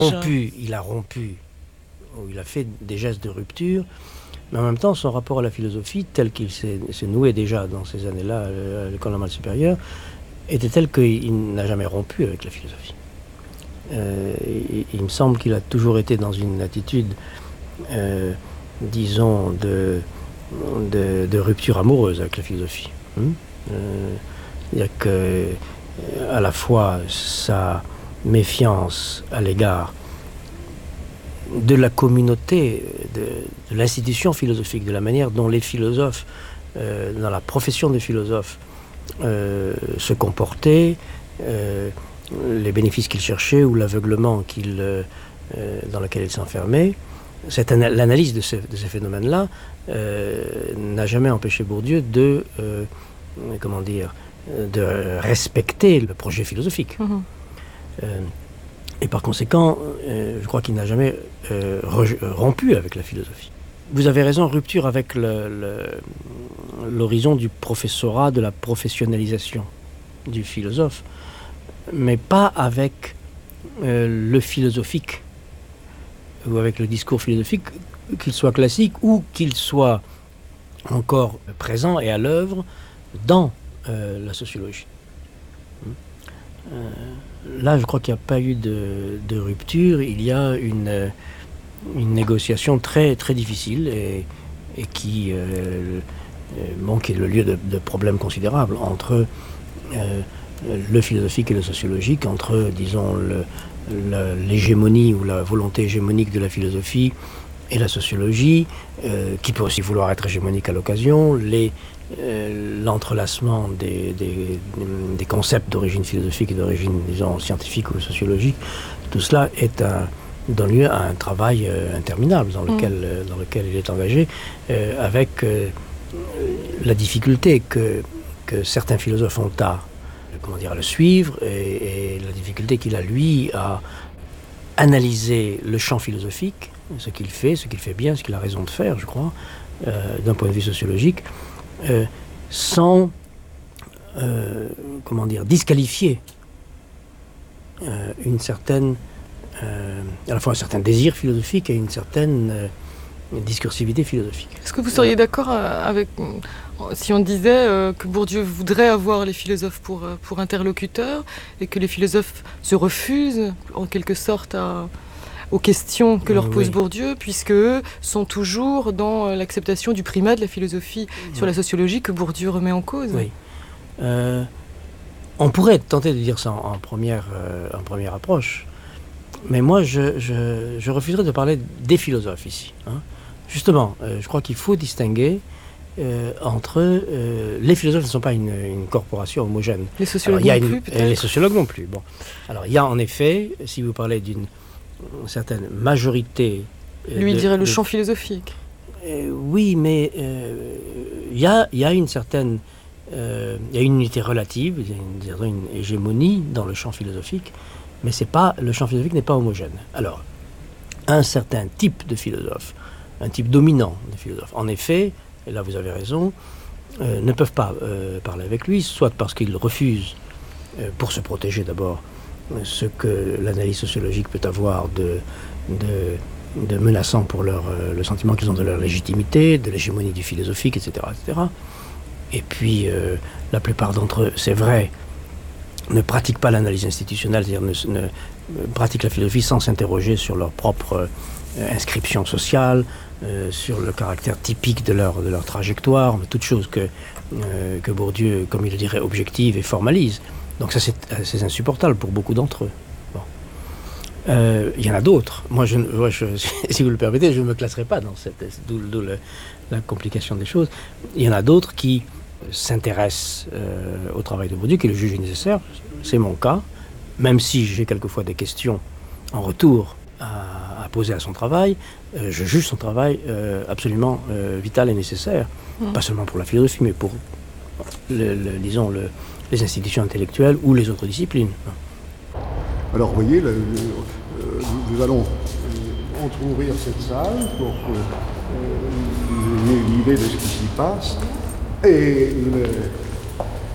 Il a rompu, ou il a fait des gestes de rupture, mais en même temps, son rapport à la philosophie, tel qu'il s'est noué déjà dans ces années-là à l'école normale supérieure, était tel qu'il n'a jamais rompu avec la philosophie. Il me semble qu'il a toujours été dans une attitude, disons, de rupture amoureuse avec la philosophie. C'est-à-dire que, à la fois, sa méfiance à l'égard de la communauté, de l'institution philosophique, de la manière dont les philosophes, dans la profession des philosophes, se comportaient, les bénéfices qu'ils cherchaient ou l'aveuglement dans lequel ils s'enfermaient. L'analyse de ces phénomènes-là n'a jamais empêché Bourdieu de respecter le projet philosophique. Et par conséquent, je crois qu'il n'a jamais rompu avec la philosophie. Vous avez raison, rupture avec l'horizon du professorat, de la professionnalisation du philosophe, mais pas avec le philosophique, ou avec le discours philosophique, qu'il soit classique ou qu'il soit encore présent et à l'œuvre dans la sociologie. Là, je crois qu'il n'y a pas eu de rupture. Il y a une négociation très, très difficile et qui est le lieu de problèmes considérables entre le philosophique et le sociologique, entre, disons, l'hégémonie ou la volonté hégémonique de la philosophie et la sociologie, qui peut aussi vouloir être hégémonique à l'occasion, l'entrelacement des concepts d'origine philosophique et d'origine, disons, scientifique ou sociologique. Tout cela donne lieu à un travail interminable dans lequel il est engagé, avec la difficulté que certains philosophes ont à le suivre et la difficulté qu'il a, lui, à analyser le champ philosophique, ce qu'il fait bien, ce qu'il a raison de faire, je crois, d'un point de vue sociologique, sans disqualifier une certaine, à la fois un certain désir philosophique et une certaine discursivité philosophique. Est-ce que vous seriez d'accord avec, si on disait que Bourdieu voudrait avoir les philosophes pour interlocuteurs et que les philosophes se refusent en quelque sorte aux questions que leur pose Bourdieu, puisque eux sont toujours dans l'acceptation du primat de la philosophie sur la sociologie que Bourdieu remet en cause? Oui. On pourrait tenter de dire ça en première approche, mais moi je refuserais de parler des philosophes ici. Justement, je crois qu'il faut distinguer entre... les philosophes ne sont pas une corporation homogène. Les sociologues non plus, peut-être. Les sociologues non plus. Bon. Alors, il y a en effet, si vous parlez d'une certaine majorité... Lui dirait le champ philosophique. Oui, mais il y a une certaine... il y a une unité relative, il y a une hégémonie dans le champ philosophique, mais le champ philosophique n'est pas homogène. Alors, un certain type de philosophe, un type dominant de philosophe, en effet, et là vous avez raison, ne peuvent pas parler avec lui, soit parce qu'ils refusent, pour se protéger d'abord, ce que l'analyse sociologique peut avoir de menaçant pour le sentiment qu'ils ont de leur légitimité, de l'hégémonie du philosophique, etc. etc. Et puis, la plupart d'entre eux, c'est vrai, ne pratiquent pas l'analyse institutionnelle, c'est-à-dire ne pratiquent la philosophie sans s'interroger sur leur propre inscription sociale, sur le caractère typique de leur trajectoire, toutes choses que Bourdieu, comme il le dirait, objective et formalise. Donc ça, c'est insupportable pour beaucoup d'entre eux. Bon. Il y en a d'autres. Moi, si vous le permettez, je ne me classerai pas dans d'où la complication des choses. Il y en a d'autres qui s'intéressent au travail de Bourdieu, qui le jugent nécessaire. C'est mon cas, même si j'ai quelquefois des questions en retour à poser à son travail, je juge son travail absolument vital et nécessaire, pas seulement pour la philosophie, mais pour, disons, les institutions intellectuelles ou les autres disciplines. Alors, vous voyez, nous allons entrouvrir cette salle pour que vous ayez une idée de ce qui s'y passe. Et